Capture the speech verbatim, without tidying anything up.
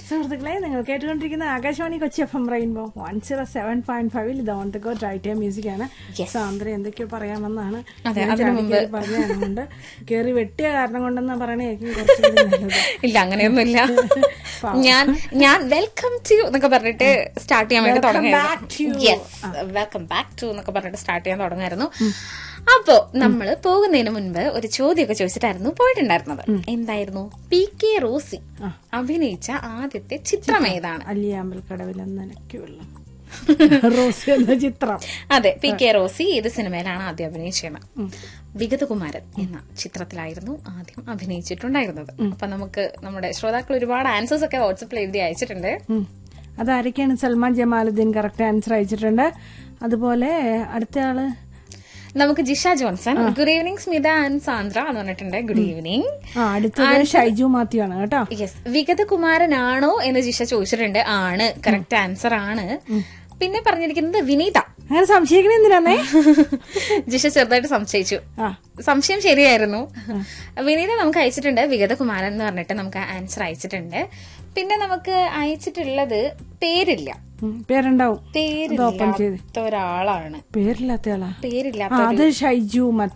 സുഹൃത്തുക്കളെ, നിങ്ങൾ കേട്ടുകൊണ്ടിരിക്കുന്ന Akashvani Kochi F M rainbow one zero seven point ഫൈവിൽ ഇത് on the go right music ആണ്. സാന്ദ്ര എന്തൊക്കെയോ പറയാമെന്നാണ് പറഞ്ഞുകൊണ്ട് കേറി വെട്ടിയ കാരണം കൊണ്ടെന്നാ പറയണേക്കും കുറച്ച്. ഇല്ല, അങ്ങനെയൊന്നുമില്ല. ഞാൻ ഞാൻ വെൽക്കം ടു എന്നൊക്കെ പറഞ്ഞിട്ട് സ്റ്റാർട്ട് ചെയ്യാൻ വേണ്ടി തുടങ്ങിയായിരുന്നു. യെസ്, വെൽക്കം ബാക്ക് ടു എന്നൊക്കെ പറഞ്ഞിട്ട് സ്റ്റാർട്ട് ചെയ്യാൻ തുടങ്ങായിരുന്നു. അപ്പോ നമ്മള് പോകുന്നതിന് മുൻപ് ഒരു ചോദ്യമൊക്കെ ചോദിച്ചിട്ടായിരുന്നു പോയിട്ടുണ്ടായിരുന്നത്. എന്തായിരുന്നു? പി കെ റോസി അഭിനയിച്ച ആദ്യത്തെ ചിത്രം ഏതാണ്? അല്ലിയാമ്പൽക്കടവിൽ നനയ്ക്കുള്ള റോസി എന്ന ചിത്രം. അതെ, പി കെ റോസി ഏത് സിനിമയിലാണ് ആദ്യം അഭിനയിച്ചത്? വിഗതകുമാരൻ എന്ന ചിത്രത്തിലായിരുന്നു ആദ്യം അഭിനയിച്ചിട്ടുണ്ടായിരുന്നത്. അപ്പൊ നമുക്ക് നമ്മുടെ ശ്രോതാക്കൾ ഒരുപാട് ആൻസേഴ്സ് ഒക്കെ വാട്സപ്പിൽ എഴുതി അയച്ചിട്ടുണ്ട്. അതാരൊക്കെയാണ്? സൽമാൻ ജമാലുദ്ദീൻ കറക്റ്റ് ആൻസർ അയച്ചിട്ടുണ്ട്. അതുപോലെ അടുത്തയാള് നമുക്ക് Jisha Johnson, good evening Smitha and Sandra എന്ന് പറഞ്ഞിട്ടുണ്ട്. Good evening. അടുത്തത് ഷൈജു മാത്യു ആണ് കേട്ടോ. യെസ്, വിഗതകുമാരനാണോ എന്ന് ജിഷ ചോദിച്ചിട്ടുണ്ട്. ആണ്, കറക്റ്റ് ആൻസർ ആണ്. പിന്നെ പറഞ്ഞിരിക്കുന്നത് വിനീത. അങ്ങനെ സംശയിക്കണ എന്തിനാന്നേ? ജിഷ ചെറുതായിട്ട് സംശയിച്ചു. സംശയം ശരിയായിരുന്നു. വിനീത നമുക്ക് അയച്ചിട്ടുണ്ട് വിഗതകുമാരൻ എന്ന് പറഞ്ഞിട്ട് നമുക്ക് ആൻസർ അയച്ചിട്ടുണ്ട്. പിന്നെ നമുക്ക് അയച്ചിട്ടുള്ളത് പേരില്ല, പേരുണ്ടാവും, പേരില്ലാത്ത ഒരാളാണ്. പേരില്ലാത്ത ആളാ? പേരില്ലാത്ത അത് ഷൈജു